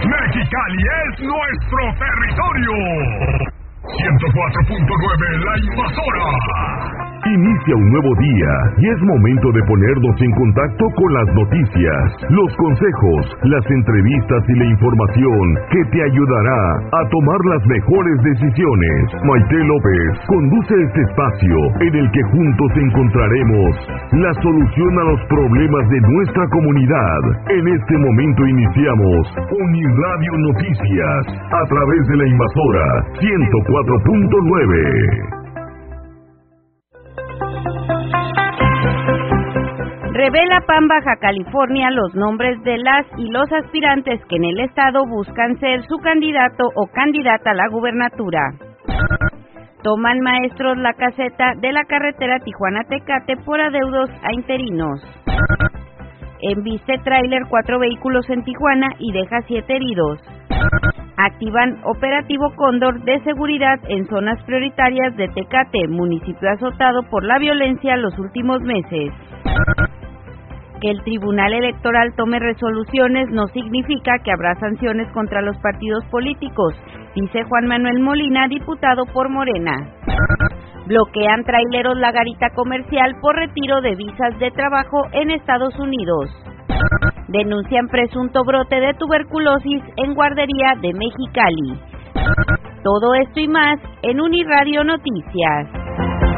Mexicali es nuestro territorio. 104.9 La Invasora. Inicia un nuevo día y es momento de ponernos en contacto con las noticias, los consejos, las entrevistas y la información que te ayudará a tomar las mejores decisiones. Maite López conduce este espacio en el que juntos encontraremos la solución a los problemas de nuestra comunidad. En este momento iniciamos Uniradio Noticias a través de La Invasora 104.9. Revela PAN Baja California los nombres de las y los aspirantes que en el estado buscan ser su candidato o candidata a la gubernatura. Toman maestros la caseta de la carretera Tijuana-Tecate por adeudos a interinos. Embiste tráiler 4 vehículos en Tijuana y deja 7 heridos. Activan operativo Cóndor de seguridad en zonas prioritarias de Tecate, municipio azotado por la violencia los últimos meses. Que el Tribunal Electoral tome resoluciones no significa que habrá sanciones contra los partidos políticos, dice Juan Manuel Molina, diputado por Morena. Bloquean traileros la garita comercial por retiro de visas de trabajo en Estados Unidos. Denuncian presunto brote de tuberculosis en guardería de Mexicali. Todo esto y más en Uniradio Noticias.